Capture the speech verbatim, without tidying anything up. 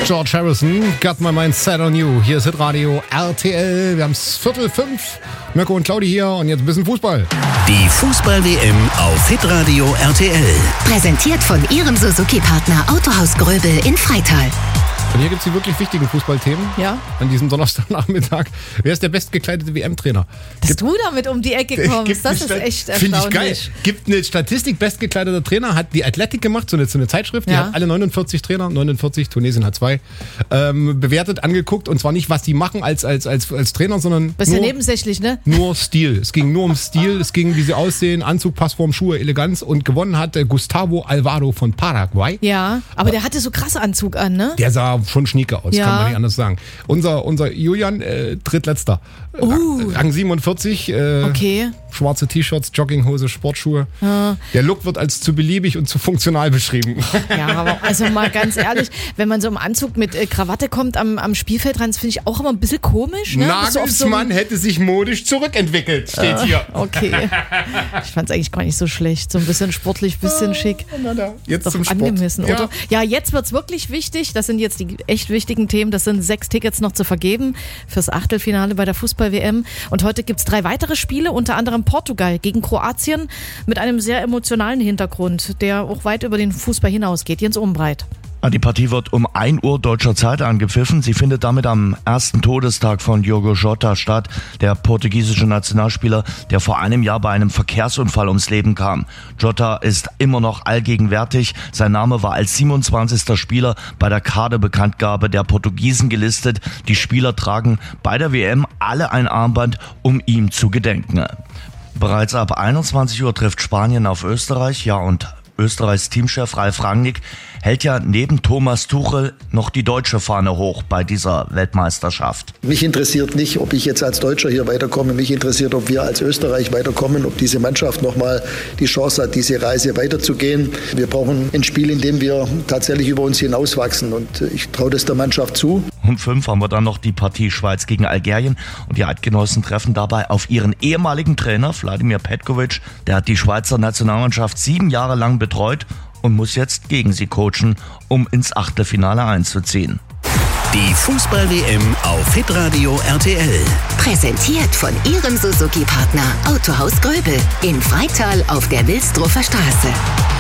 George Harrison, Got My Mind Set on You. Hier ist Hitradio R T L. Wir haben es Viertel fünf. Mirko und Claudi hier und jetzt ein bisschen Fußball. Die Fußball-W M auf Hitradio R T L. Präsentiert von Ihrem Suzuki-Partner Autohaus Gröbel in Freital. Und hier gibt es die wirklich wichtigen Fußballthemen. Ja. An diesem Donnerstagnachmittag. Wer ist der bestgekleidete W M-Trainer? Dass Gibt, du damit um die Ecke kommst, das ist echt erstaunlich. Finde ich geil. Gibt eine Statistik, bestgekleideter Trainer, hat die Athletic gemacht, so eine, so eine Zeitschrift, die Ja. hat alle neunundvierzig Trainer, neunundvierzig, Tunesien hat zwei, ähm, bewertet, angeguckt. Und zwar nicht, was die machen als, als, als, als Trainer, sondern Bisschen nur, nebensächlich, ne? nur Stil. Es ging nur um Stil, es ging, wie sie aussehen, Anzug, Passform, Schuhe, Eleganz. Und gewonnen hat äh, Gustavo Alvaro von Paraguay. Ja, aber der hatte so krasse Anzug an, ne? Der sah schon schnieke aus, Ja. kann man nicht anders sagen. Unser, unser Julian, äh, drittletzter. Uh. Rang siebenundvierzig. Äh, Okay. Schwarze T-Shirts, Jogginghose, Sportschuhe. Ja. Der Look wird als zu beliebig und zu funktional beschrieben. Ja, aber also mal ganz ehrlich, wenn man so im Anzug mit äh, Krawatte kommt am, am Spielfeldrand, das finde ich auch immer ein bisschen komisch, ne? So auf so Nagelsmann hätte sich modisch zurückentwickelt, steht hier. Okay. Ich fand es eigentlich gar nicht so schlecht. So ein bisschen sportlich, bisschen schick. Na da, jetzt Doch zum Sport. angemessen, Ja. oder? Ja, jetzt wird's wirklich wichtig. Das sind jetzt die echt wichtigen Themen. Das sind sechs Tickets noch zu vergeben fürs Achtelfinale bei der Fußball-W M. Und heute gibt's drei weitere Spiele, unter anderem Portugal gegen Kroatien mit einem sehr emotionalen Hintergrund, der auch weit über den Fußball hinausgeht. Jens Umbreit. Die Partie wird um ein Uhr deutscher Zeit angepfiffen. Sie findet damit am ersten Todestag von Diogo Jota statt, der portugiesische Nationalspieler, der vor einem Jahr bei einem Verkehrsunfall ums Leben kam. Jota ist immer noch allgegenwärtig. Sein Name war als siebenundzwanzigster Spieler bei der Kaderbekanntgabe der Portugiesen gelistet. Die Spieler tragen bei der W M alle ein Armband, um ihm zu gedenken. Bereits ab einundzwanzig Uhr trifft Spanien auf Österreich, ja, und Österreichs Teamchef Ralf Rangnick hält ja neben Thomas Tuchel noch die deutsche Fahne hoch bei dieser Weltmeisterschaft. Mich interessiert nicht, ob ich jetzt als Deutscher hier weiterkomme. Mich interessiert, ob wir als Österreich weiterkommen, ob diese Mannschaft nochmal die Chance hat, diese Reise weiterzugehen. Wir brauchen ein Spiel, in dem wir tatsächlich über uns hinauswachsen. Und ich traue das der Mannschaft zu. Um fünf haben wir dann noch die Partie Schweiz gegen Algerien und die Eidgenossen treffen dabei auf ihren ehemaligen Trainer Vladimir Petkovic. Der hat die Schweizer Nationalmannschaft sieben Jahre lang betreut und muss jetzt gegen sie coachen, um ins Achtelfinale einzuziehen. Die Fußball-W M auf Hitradio R T L. Präsentiert von Ihrem Suzuki-Partner Autohaus Gröbel in Freital auf der Wilsdruffer Straße.